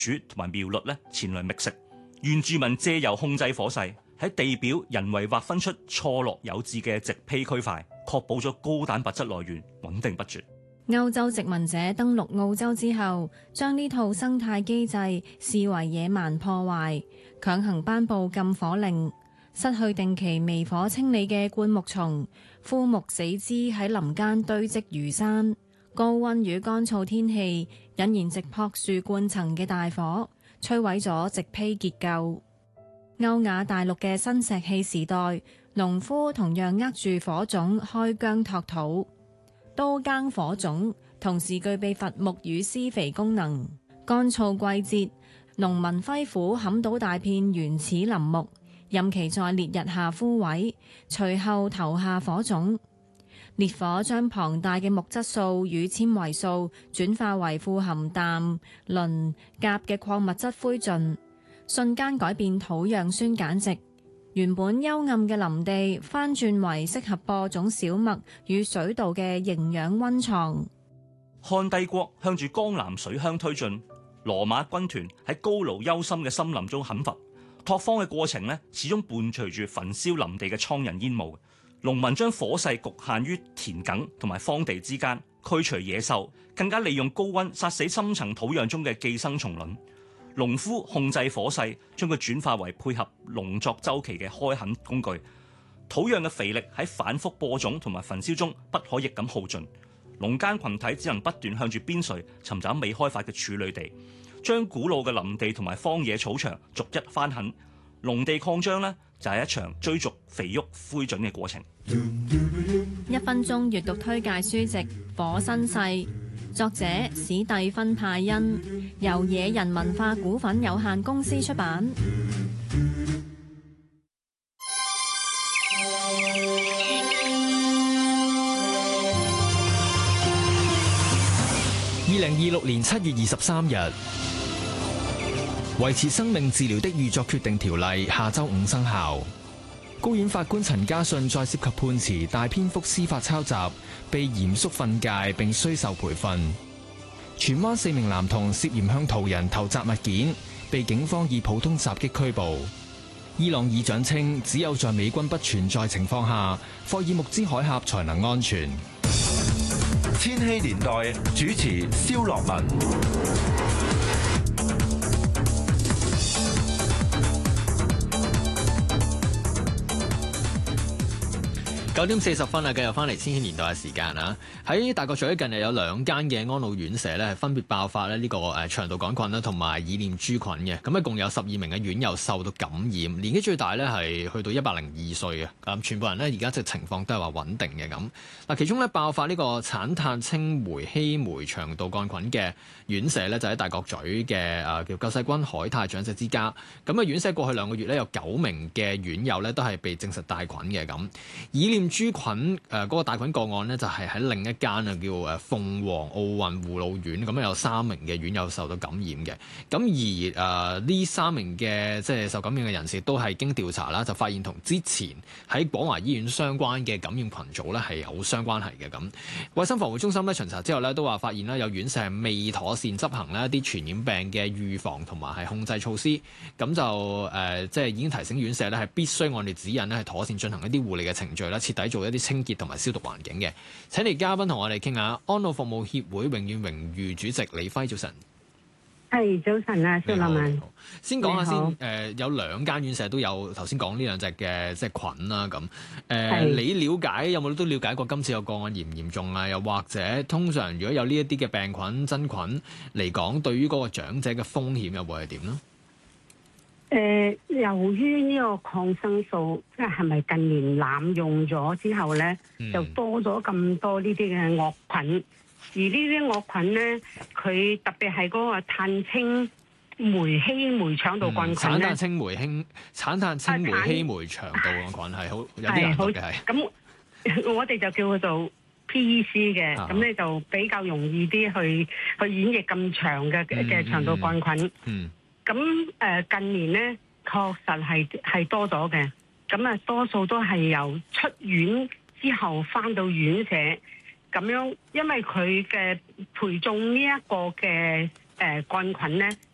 主同埋苗栗咧前來覓食。原住民借由控制火勢，喺地表人為劃分出錯落有致嘅植被區塊，確保咗高蛋白質來源穩定不絕。 歐洲殖民者登陸澳洲之後，將呢套生態機制視為野蠻破壞，強行頒布禁火令。失去定期微火清理嘅灌木叢、枯木死枝喺林間堆積如山。高溫與乾燥天氣引燃直撲樹冠層嘅大火，摧毀咗植被結構。歐亞大陸嘅新石器時代，農夫同樣握住火種開疆拓土。刀耕火種同時具備伐木與施肥功能。乾燥季節，農民揮斧砍倒大片原始林木，任其在烈日下枯萎，隨後投下火種。烈火將龐大嘅木質素與纖維素轉化為富含氮、磷、鉀嘅礦物質灰燼，瞬間改變土壤酸鹼值。原本幽暗嘅林地翻轉為適合播種小麥與水稻嘅營養溫床。 漢帝國向住江南水鄉推進，羅馬軍團喺高盧幽深嘅森林中砍伐。拓荒嘅過程始終伴隨住焚燒林地嘅蒼蠅煙霧。農民將火勢局限於田埂同埋荒地之間，驅除野獸，更加利用高溫殺死深層土壤中嘅寄生蟲卵。農夫控制火勢，將佢轉化為配合農作週期嘅開墾工具。土壤嘅肥力喺反覆播種同埋焚燒中不可逆咁耗盡。農耕群體只能不斷向住邊陲尋找未開發嘅處女地，將古老嘅林地同埋荒野草場逐一翻墾。農地擴張就係一場追逐肥沃灰燼嘅過程。 1分鐘閱讀推介書籍《火身世》，作者史蒂芬派恩，由野人文化股份有限公司出版。 2026年7月23日，維持生命治療的預作決定條例下周5生效。高院法官陳家信再涉及判詞大篇幅司法抄襲，被嚴肅訓誡並需受培訓。荃灣4名男童涉嫌向途人投擲物件，被警方以普通襲擊拘捕。伊朗議長稱，只有在美軍不存在情況下，霍爾木茲海峽才能安全。 千禧年代主持蕭樂文。 9點40分啊，繼續翻嚟千禧年代嘅時間啊！喺大角咀近日有2間嘅安老院舍咧，係分別爆發咧呢個腸道桿菌啦，同埋耳念珠菌嘅。咁一共有12名嘅院友受到感染，年紀最大咧係去到102歲嘅。全部人咧而家嘅情況都係話穩定嘅咁。嗱，其中咧爆發呢個產碳青霉烯酶腸道桿菌嘅院舍咧，就喺大角咀嘅叫救世軍海泰長者之家。咁啊，院舍過去2個月咧有9名嘅院友咧都係被證實帶菌嘅咁。耳念珠菌嗰個帶菌個案呢，就係喺另一間叫鳳凰奧運護老院，咁有3名嘅院友受到感染嘅。咁而呢3名嘅即係受感染嘅人士都係經調查啦，就發現同之前喺廣華醫院相關嘅感染群組呢係有相關係嘅咁。衛生防護中心呢巡查之後呢，都話發現啦有院舍係未妥善執行呢一啲傳染病嘅預防同埋係控制措施，咁就即係已經提醒院舍呢係必須按照指引呢係妥善進行一啲護理嘅程序啦，徹底做一啲清潔同埋消毒環境嘅。請嚟嘉賓同我哋傾下，安老服務協會永遠榮譽主席李輝，早晨。 係早晨啊，蕭立文。 先講下先，有2間院舍都有頭先講呢2隻嘅即係菌啦咁。你了解有冇都了解過今次個個案嚴唔嚴重啊？又或者通常如果有呢一啲嘅病菌真菌嚟講，對於嗰個長者嘅風險又會係點呢？ 由於呢個抗生素即係咪近年濫用咗之後咧，就多咗咁多呢啲嘅惡菌，而呢啲惡菌咧，佢特別係嗰個碳青霉烯酶腸道桿菌咧， 產碳青霉烯酶腸道桿菌係好有啲難讀嘅係。 咁我哋就叫佢做 PEC 嘅，咁咧就比較容易啲去演繹咁長嘅腸道桿菌。咁近年咧確實係多咗嘅，咁啊多數都係由出院之後返到院舍咁樣，因為佢嘅培種呢一個嘅桿菌咧